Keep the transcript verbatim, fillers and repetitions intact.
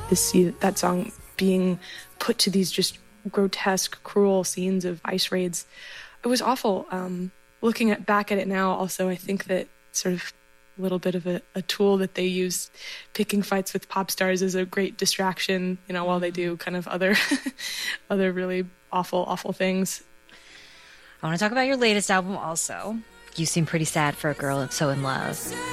to see that song being put to these just grotesque, cruel scenes of ICE raids. It was awful. Um, looking at back at it now, also, I think that sort of a little bit of a, a tool that they use, picking fights with pop stars, is a great distraction, you know, while they do kind of other, other really awful, awful things. I want to talk about your latest album also. You seem pretty sad for a girl so in love.